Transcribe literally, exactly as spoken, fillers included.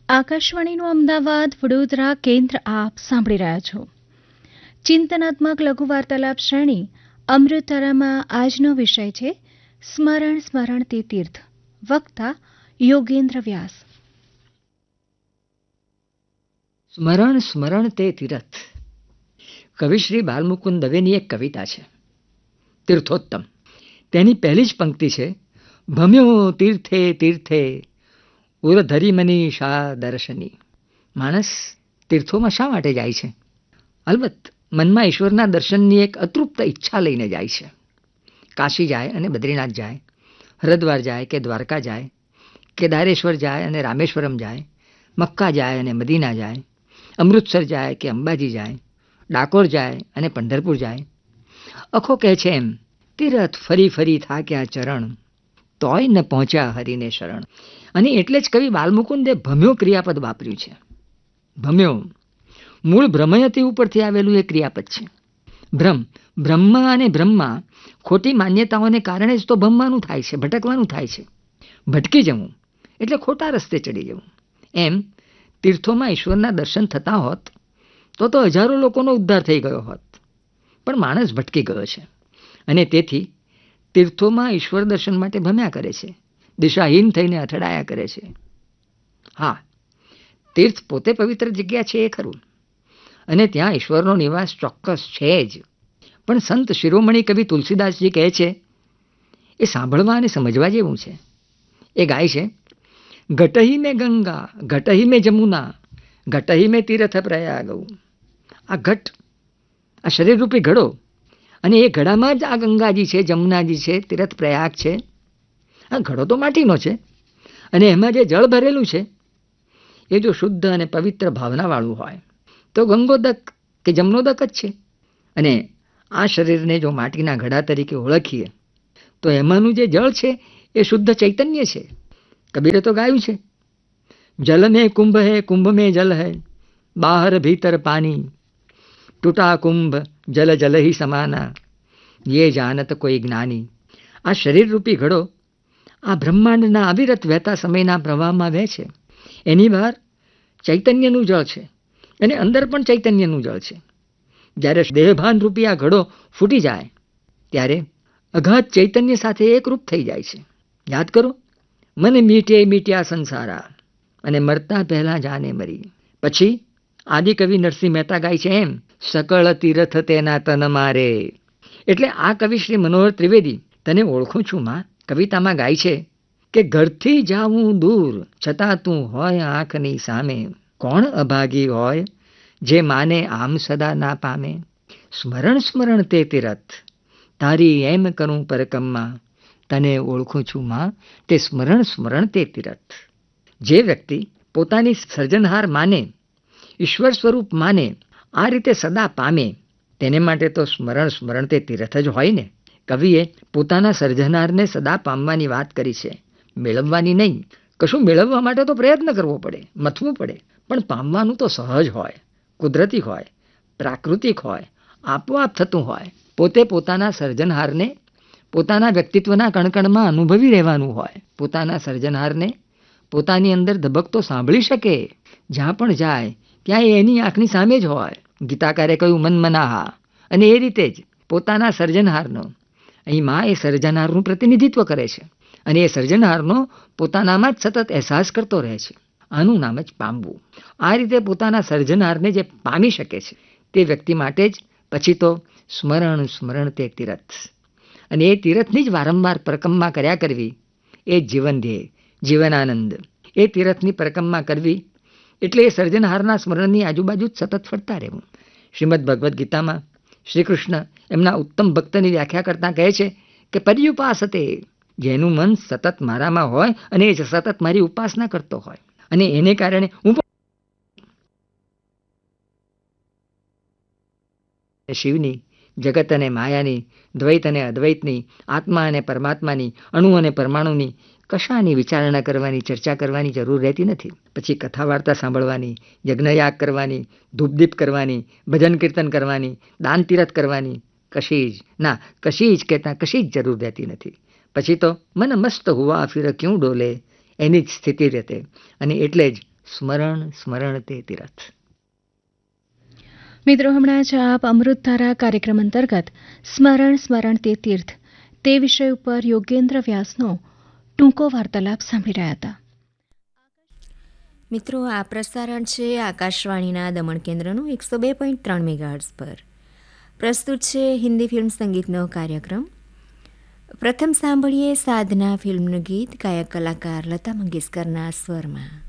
આકાશવાણીનું અમદાવાદ વડોદરા કેન્દ્ર આપ સાંભળી રહ્યા છો. ચિંતનાત્મક લઘુ વાર્તાલાપ શ્રેણી અમૃતધારામાં આજનો વિષય છે સ્મરણ સ્મરણ તે તીર્થ. વક્તા યોગેન્દ્ર વ્યાસ. સ્મરણ સ્મરણ તે તીરથ. કવિ શ્રી બાલમુકુંદ દવેની એક કવિતા છે, તીર્થોત્તમ. તેની પહેલી જ પંક્તિ છે, ભમ્યો તીર્થે તીર્થે ઉરધરી મનીષા દર્શની. માણસ તીર્થોમાં શા માટે જાય છે? અલબત્ત મનમાં ઈશ્વરના દર્શનની એક અતૃપ્ત ઈચ્છા લઈને જાય છે. કાશી જાય અને બદ્રીનાથ જાય, હરિદ્વાર જાય કે દ્વારકા જાય, કેદારેશ્વર જાય અને રામેશ્વરમ જાય, મક્કા જાય અને મદીના જાય, અમૃતસર જાય કે અંબાજી જાય, ડાકોર જાય અને પંઢરપુર જાય. અખો કહે છે એમ, તીરથ ફરી ફરી થાક્યા ચરણ, તોય ન પહોંચ્યા હરિને શરણ. અને એટલે જ કવિ બાલમુકુંદે ભમ્યો ક્રિયાપદ વાપર્યું છે. ભમ્યો મૂળ ભ્રમયતી ઉપરથી આવેલું એક ક્રિયાપદ છે. ભ્રમ, બ્રહ્મ અને બ્રહ્મા ખોટી માન્યતાઓને કારણે જ તો ભમવાનું થાય છે, ભટકવાનું થાય છે. ભટકી જવું એટલે ખોટા રસ્તે ચડી જવું. એમ તીર્થોમાં ઈશ્વરના દર્શન થતા હોત તો તો હજારો લોકોનો ઉદ્ધાર થઈ ગયો હોત. પણ માણસ ભટકી ગયો છે અને તેથી તીર્થોમાં ઈશ્વર દર્શન માટે ભમ્યા કરે છે, દિશાહીન થઈને અથડાયા કરે છે. હા, તીર્થ પોતે પવિત્ર જગ્યા છે એ ખરું, અને ત્યાં ઈશ્વરનો નિવાસ ચોક્કસ છે જ. પણ સંત શિરોમણી કવિ તુલસીદાસજી કહે છે એ સાંભળવા અને સમજવા જેવું છે. એ ગાય છે, ઘટહી મેં ગંગા ઘટહી મેં જમુના ઘટહી મેં તીર્થ પ્રયાગ. આ ઘટ, આ શરીરરૂપી ઘડો, અને એ ઘડામાં જ આ ગંગાજી છે, જમુનાજી છે, તીર્થ પ્રયાગ છે. આ ઘડો તો માટીનો છે અને એમાં જે જળ ભરેલું છે એ જો શુદ્ધ અને પવિત્ર ભાવનાવાળું હોય તો ગંગોદક કે જમનોદક જ છે. અને આ શરીરને જો માટીના ઘડા તરીકે ઓળખીએ તો એમાંનું જે જળ છે એ શુદ્ધ ચૈતન્ય છે. કબીરે તો ગાયું છે, જલ મેં કુંભ હૈ કુંભ મેં જલ હૈ બાહર ભીતર પાની ટૂટા કુંભ જલ જલ હી સમાના યે જાનત કોઈ જ્ઞાની. આ શરીરરૂપી ઘડો આ બ્રહ્માંડના અવિરત વહેતા સમયના પ્રવાહમાં વહે છે. એની બહાર ચૈતન્યનું જળ છે અને અંદર પણ ચૈતન્યનું જળ છે. જ્યારે દેહભાન રૂપી આ ઘડો ફૂટી જાય ત્યારે અગાધ ચૈતન્ય સાથે એકરૂપ થઈ જાય છે. યાદ કરો, મને મીટે મીટ્યા સંસારા અને મરતા પહેલા જાને મરી. પછી આદિકવિ નરસિંહ મહેતા ગાય છે એમ, સકળ તીરથ તેના તન મારે. એટલે આ કવિ શ્રી મનોહર ત્રિવેદી તને ઓળખું છું માં કવિતામાં ગાય છે કે ઘરથી જાવું દૂર છતાં તું હોય આંખની સામે. કોણ અભાગી હોય જે માને આમ સદા ના પામે. સ્મરણ સ્મરણ તે તીરથ તારી એમ કરું પરકમ્મા. તને ઓળખું છું માં તે સ્મરણ સ્મરણ તે તીરથ. જે વ્યક્તિ પોતાની સર્જનહાર માને, ઈશ્વર સ્વરૂપ માને, આ રીતે સદા પામે, તેને માટે તો સ્મરણ સ્મરણ તે તીરથ જ હોય ને. કવિએ પોતાના સર્જનારને સદા પામવાની વાત કરી છે, મેળવવાની નહીં. કશું મેળવવા માટે તો પ્રયત્ન કરવો પડે, મથવું પડે, પણ પામવાનું તો સહજ હોય, કુદરતી હોય, પ્રાકૃતિક હોય, આપોઆપ થતું હોય. પોતે પોતાના સર્જનહારને પોતાના વ્યક્તિત્વના કણકણમાં અનુભવી રહેવાનું હોય. પોતાના સર્જનહારને પોતાની અંદર ધબકતો સાંભળી શકે. જ્યાં પણ જાય ત્યાં એ એની આંખની સામે જ હોય. ગીતાકારે કહ્યું મન મનાહા. અને એ રીતે જ પોતાના સર્જનહારનો અહીં માં એ સર્જનહારનું પ્રતિનિધિત્વ કરે છે અને એ સર્જનહારનો પોતાનામાં જ સતત અહેસાસ કરતો રહે છે. આનું નામ જ પામવું. આ રીતે પોતાના સર્જનહારને જે પામી શકે છે તે વ્યક્તિ માટે જ પછી તો સ્મરણ સ્મરણ તે તીરથ. અને એ તીરથની જ વારંવાર પરિક્રમા કર્યા કરવી એ જીવન ધ્યેય, જીવનાનંદ. એ તીરથની પરિક્રમા કરવી એટલે એ સર્જનહારના સ્મરણની આજુબાજુ જ સતત ફરતા રહેવું. શ્રીમદ ભગવદ્ ગીતામાં શ્રી કૃષ્ણ એમના ઉત્તમ ભક્તની વ્યાખ્યા કરતાં કહે છે કે પર્યુપાસતે, જેનું મન સતત મારામાં હોય અને એ સતત મારી ઉપાસના કરતો હોય અને એને કારણે હું શિવની, જગત અને માયાની, દ્વૈત અને અદ્વૈતની, આત્મા અને પરમાત્માની, અણુ અને પરમાણુની કશાની વિચારણા કરવાની, ચર્ચા કરવાની જરૂર રહેતી નથી. પછી કથા વાર્તા સાંભળવાની, યજ્ઞયાગ કરવાની, ધૂપદીપ કરવાની, ભજન કીર્તન કરવાની, દાન તીરથ કરવાની કશી જ ના કશી જ કહેતા કશી જ જરૂર રહેતી નથી. પછી તો મન મસ્ત હુઆ ફિર ક્યું ડોલે, એની જ સ્થિતિ રહેતે. અને એટલે જ સ્મરણ સ્મરણ તે તીરથ. મિત્રો, હમણાં જ આપ અમૃતધારા કાર્યક્રમ અંતર્ગત સ્મરણ સ્મરણ તે તીર્થ તે વિષય ઉપર યોગેન્દ્ર વ્યાસનો ટૂંકો વાર્તાલાપ સાંભળી રહ્યા હતા. મિત્રો, આ પ્રસારણ છે આકાશવાણીના દમણ કેન્દ્રનું એકસો બે પોઈન્ટ ત્રણ મેગાહર્ટ્ઝ પર. પ્રસ્તુત છે હિન્દી ફિલ્મ સંગીતનો કાર્યક્રમ. પ્રથમ સાંભળીએ સાધના ફિલ્મનું ગીત ગાયક કલાકાર લતા મંગેશકરના સ્વરમાં.